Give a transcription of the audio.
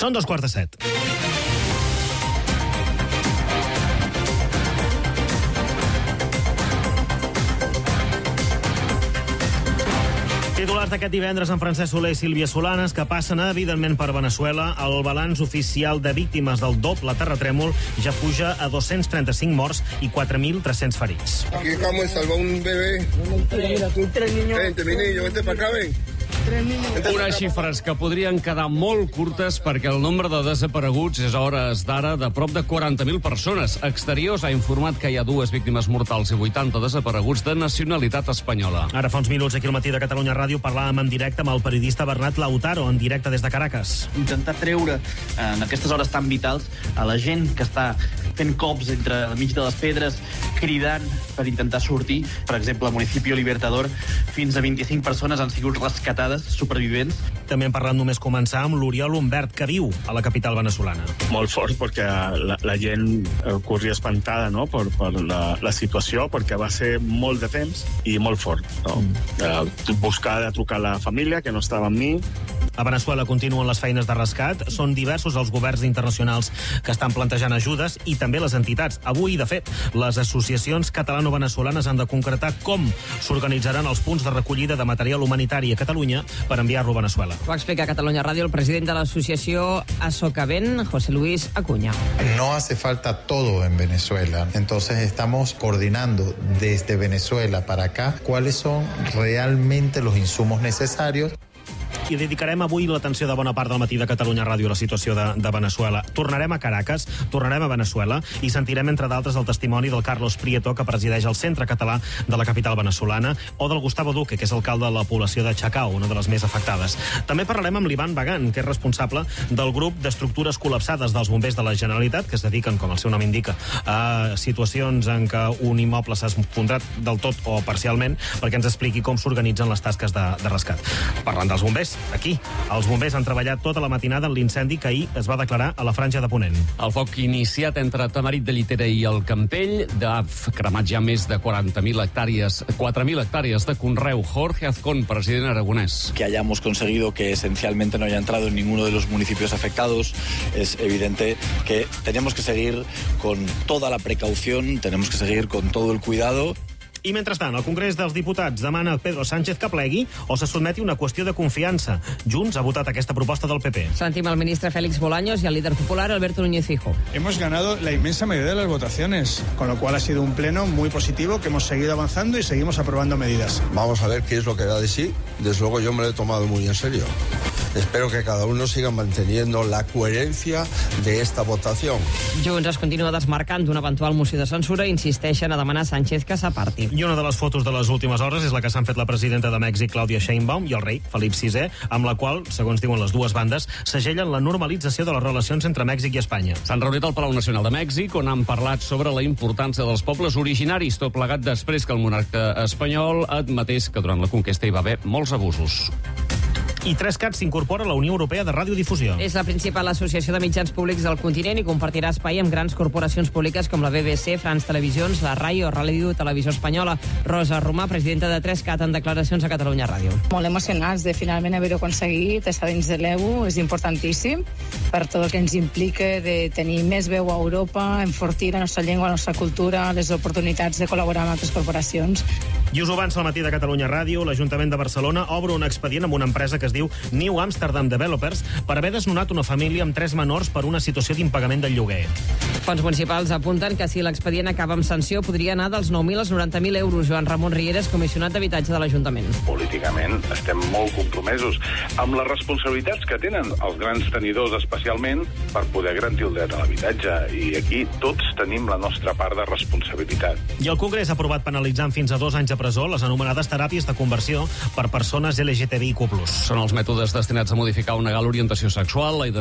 Són 6:45. Titulars d'aquest divendres amb Francesc Soler i Sílvia Solanes, que passen evidentment per Veneçuela. El balanç oficial de víctimes del doble terratrèmol ja puja a 235 morts i 4.300 ferits. Aquí acabamos de salvar un bebé. Mira, aquí 3 niños. Vente, mi niño, vente para acá, ven. Unes xifres que podrien quedar molt curtes perquè el nombre de desapareguts és a hores d'ara de prop de 40.000 persones. Exteriors ha informat que hi ha 2 víctimes mortals i 80 desapareguts de nacionalitat espanyola. Ara fa uns minuts aquí al matí de Catalunya Ràdio parlàvem en directe amb el periodista Bernat Lautaro, en directe des de Caracas. Intentar treure en aquestes hores tan vitals a la gent que està fent cops entre mig de les pedres, cridant per intentar sortir. Per exemple, al municipi Libertador, fins a 25 persones han sigut rescatades, supervivents. També hem parlat només començar amb l'Oriol Humbert, que viu a la capital venezolana. Molt fort, perquè la gent corria espantada, no?, per la situació, perquè va ser molt de temps i molt fort, no? Buscar de trucar a la família, que no estava amb mi. A Veneçuela continuen les feines de rescat. Són diversos els governs internacionals que estan plantejant ajudes i també les entitats. Avui, de fet, les associacions catalano-venezolanes han de concretar com s'organitzaran els punts de recollida de material humanitari a Catalunya per enviar-lo a Veneçuela. Ho explica a Catalunya Ràdio el president de l'associació Asocaven, José Luis Acuña. No hace falta todo en Venezuela, entonces estamos coordinando desde Venezuela para acá cuáles son realmente los insumos necesarios. I dedicarem avui l'atenció de bona part del matí de Catalunya Ràdio a la situació de Veneçuela. Tornarem a Caracas, tornarem a Veneçuela i sentirem, entre d'altres, el testimoni del Carlos Prieto, que presideix el Centre Català de la capital venezolana, o del Gustavo Duque, que és alcalde de la població de Chacao, una de les més afectades. També parlarem amb l'Ivan Bagan, que és responsable del grup d'estructures col·lapsades dels bombers de la Generalitat, que es dediquen, com el seu nom indica, a situacions en què un immoble s'ha esfondrat del tot o parcialment, perquè ens expliqui com s'organitzen les tasques de rescat. Parlant dels bombers, aquí, els bombers han treballat tota la matinada en l'incendi que ahir es va declarar a la Franja de Ponent. El foc iniciat entre Tamarit de Llitera i el Campell ha cremat ja més de 4.000 hectàrees de conreu. Jorge Azcón, president aragonès. Que hayamos conseguido que esencialmente no haya entrado en ninguno de los municipios afectados, es evidente que tenemos que seguir con toda la precaución, tenemos que seguir con todo el cuidado. I mentrestant, el Congrés dels Diputats demana a Pedro Sánchez que plegui o se sotmeti una qüestió de confiança. Junts ha votat aquesta proposta del PP. Sentim el ministre Félix Bolaños y al líder popular Alberto Núñez Fijo. Hemos ganado la inmensa mayoría de las votaciones, con lo cual ha sido un pleno muy positivo, que hemos seguido avanzando y seguimos aprobando medidas. Vamos a ver qué es lo que da de sí. Desde luego yo me lo he tomado muy en serio. Espero que cada uno siga manteniendo la coherencia de esta votación. Junts es continua desmarcant d'una eventual moció de censura i insisteixen a demanar a Sánchez que s'aparti. I una de les fotos de les últimes hores és la que s'han fet la presidenta de Mèxic, Clàudia Sheinbaum, i el rei, Felip VI, amb la qual, segons diuen les dues bandes, segellen la normalització de les relacions entre Mèxic i Espanya. S'han reunit al Palau Nacional de Mèxic, on han parlat sobre la importància dels pobles originaris, tot plegat després que el monarca espanyol admetés que durant la conquesta hi va haver molts abusos. I 3cat s'incorpora a la Unió Europea de Radiodifusió. És la principal associació de mitjans públics del continent i compartirà espai amb grans corporacions públiques com la BBC, France Televisions, la RAI o Ràdio Televisió Espanyola. Rosa Romà, presidenta de 3cat, en declaracions a Catalunya Ràdio. Molt emocionats de finalment haver-ho aconseguit, estar dins de l'EU, és importantíssim per tot el que ens implica de tenir més veu a Europa, enfortir la nostra llengua, la nostra cultura, les oportunitats de col·laborar amb altres corporacions. I us ho avança al matí de Catalunya Ràdio, l'Ajuntament de Barcelona obre un expedient amb una empresa que es diu New Amsterdam Developers per haver desnonat una família amb 3 menors per una situació d'impagament del lloguer. Fons municipals apunten que si l'expedient acaba amb sanció podria anar dels 9.000 als 90.000 euros. Joan Ramon Rieres, comissionat d'habitatge de l'Ajuntament. Políticament estem molt compromesos amb les responsabilitats que tenen els grans tenidors, especialment per poder garantir el dret a l'habitatge. I aquí tots tenim la nostra part de responsabilitat. I el Congrés ha aprovat penalitzant fins a 2 anys de presó les anomenades teràpies de conversió per persones LGTBIQ+. Són els mètodes destinats a modificar o negar l'orientació sexual, la